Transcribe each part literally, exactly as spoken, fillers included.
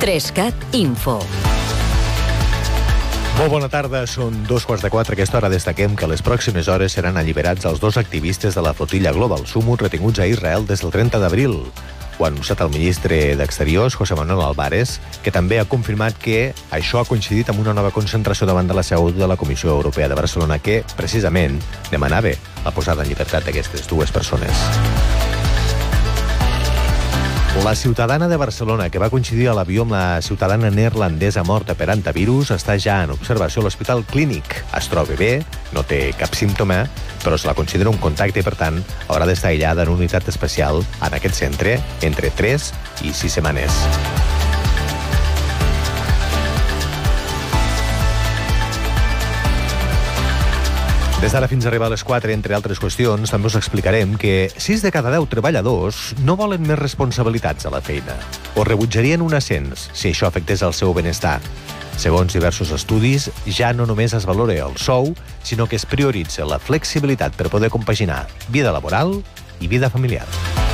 Trescat Info. Molt bona tarda, són dos quarts de quatre. A aquesta hora destaquem que a les pròximes hores seran alliberats els dos activistes de la flotilla Global Summut retinguts a Israel des del trenta d'abril. Ho ha anunciat el ministre d'Exteriors, José Manuel Álvarez, que també ha confirmat que això ha coincidit amb una nova concentració davant de la seu de la Comissió Europea de Barcelona que, precisament, demanava la posada en llibertat d'aquestes dues persones. La ciutadana de Barcelona, que va coincidir a l'avió amb la ciutadana neerlandesa morta per hantavirus, està ja en observació a l'Hospital Clínic. Es troba bé, no té cap símptoma, però se la considera un contacte i, per tant, haurà d'estar aïllada en una unitat especial en aquest centre entre tres i sis setmanes. Des d'ara fins a arribar a les quatre, entre altres qüestions, també us explicarem que sis de cada deu treballadors no volen més responsabilitats a la feina o rebutjarien un ascens si això afectés el seu benestar. Segons diversos estudis, ja no només es valora el sou, sinó que es prioritza la flexibilitat per poder compaginar vida laboral i vida familiar.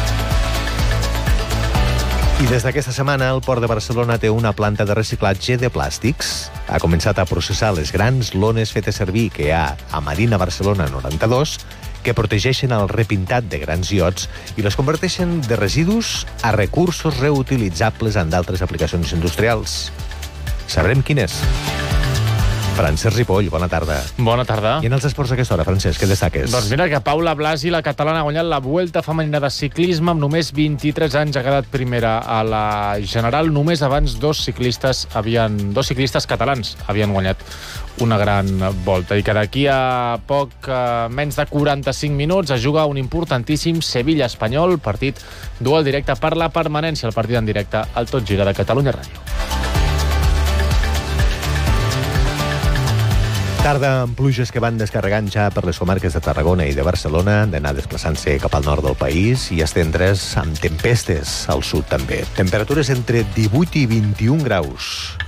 I des d'aquesta setmana, el Port de Barcelona té una planta de reciclatge de plàstics. Ha començat a processar les grans lones fetes servir que hi ha a Marina Barcelona noranta-dos, que protegeixen el repintat de grans iots i les converteixen de residus a recursos reutilitzables en d'altres aplicacions industrials. Sabrem quines. Francesc Ripoll, bona tarda. Bona tarda. I en els esports d'aquesta hora, Francesc, què destaques? Doncs mira que Paula Blasi, la catalana, ha guanyat la Vuelta femenina de ciclisme amb només vint-i-tres anys. Ha quedat primera a la general. Només abans dos ciclistes havien, dos ciclistes catalans havien guanyat una gran volta. I que d'aquí a poc, eh, menys de quaranta-cinc minuts, es juga un importantíssim Sevilla-Espanyol, partit dual directe per la permanència, el partit en directe al Tot Gira de Catalunya Ràdio. Tarda amb pluges que van descarregant ja per les comarques de Tarragona i de Barcelona, d'anar desplaçant-se cap al nord del país i estendre's amb tempestes al sud també. Temperatures entre divuit i vint-i-un graus.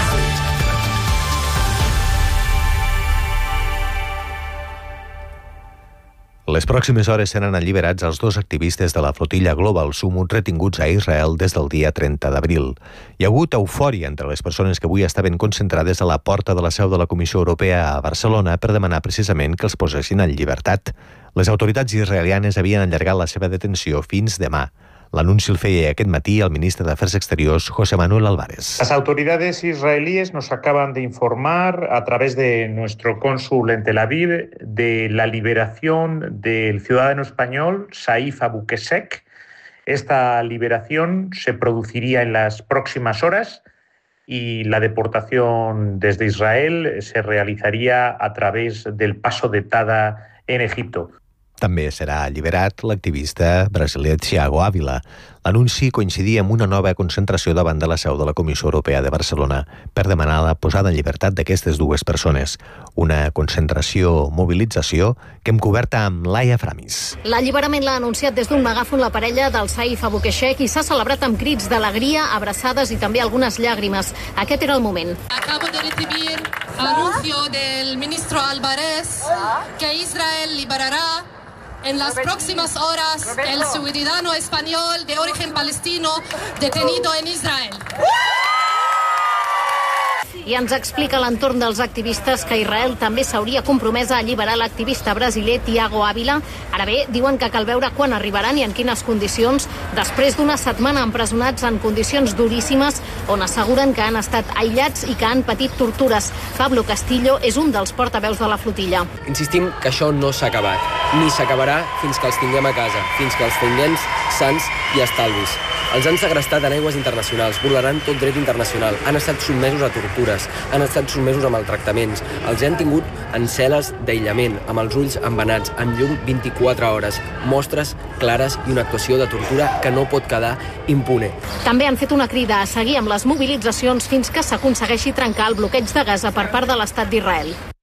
Les pròximes hores seran alliberats els dos activistes de la flotilla Global Summut retinguts a Israel des del dia trenta d'abril. Hi ha hagut eufòria entre les persones que avui estaven concentrades a la porta de la seu de la Comissió Europea a Barcelona per demanar precisament que els posessin en llibertat. Les autoritats israelianes havien allargat la seva detenció fins demà. L'anunci el feia aquest matí el ministre d'Afers Exteriors, José Manuel Álvarez. Las autoridades israelíes nos acaban de informar a través de nuestro cónsul en Tel Aviv de la liberación del ciudadano español Saif Abukeshek. Esta liberación se produciría en las próximas horas y la deportación desde Israel se realizaría a través del paso de Tada en Egipto. També serà alliberat l'activista brasiler Thiago Ávila. L'anunci coincidia amb una nova concentració davant de la seu de la Comissió Europea de Barcelona per demanar la posada en llibertat d'aquestes dues persones. Una concentració, mobilització, que hem coberta amb Laia Framis. L'alliberament l'ha anunciat des d'un megàfon la parella del Saif Abukeshek i s'ha celebrat amb crits d'alegria, abraçades i també algunes llàgrimes. Aquest era el moment. Acabo de recibir anuncio del ministro Álvarez que Israel liberará en las próximas horas el ciudadano español de origen palestino detenido en Israel. I ens explica l'entorn dels activistes que Israel també s'hauria compromès a alliberar l'activista brasiler Thiago Ávila. Ara bé, diuen que cal veure quan arribaran i en quines condicions, després d'una setmana empresonats en condicions duríssimes, on asseguren que han estat aïllats i que han patit tortures. Pablo Castillo és un dels portaveus de la flotilla. Insistim que això no s'ha acabat, ni s'acabarà fins que els tinguem a casa, fins que els tinguem sants i estalvis. Els han segrestat en aigües internacionals, vulnerant tot dret internacional, han estat sotmesos a tortures, han estat sotmesos a maltractaments, els han tingut en cel·les d'aïllament, amb els ulls embenats, amb llum vint-i-quatre hores, mostres clares i una actuació de tortura que no pot quedar impune. També han fet una crida a seguir amb les mobilitzacions fins que s'aconsegueixi trencar el bloqueig de Gaza per part de l'Estat d'Israel.